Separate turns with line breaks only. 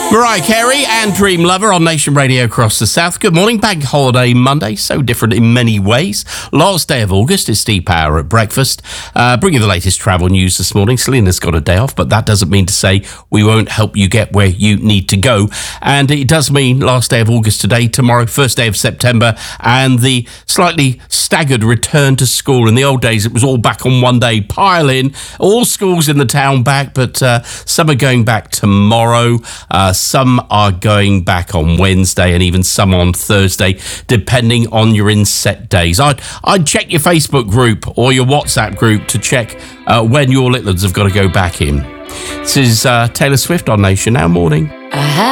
Mariah Carey and Dream Lover on Nation Radio across the South. Good morning. Bank holiday Monday, so different in many ways. Last day of August is Steve Power at breakfast. Bringing the latest travel news this morning. Selena's got a day off, but that doesn't mean to say we won't help you get where you need to go. And it does mean last day of August today, tomorrow, first day of September, and the slightly staggered return to school. In the old days, it was all back on one day, pile in, all schools in the town back, but some are going back tomorrow. Some are going back on Wednesday and even some on Thursday, depending on your inset days. I'd check your Facebook group or your WhatsApp group to check when your little ones have got to go back in. This is Taylor Swift on Nation Now Morning.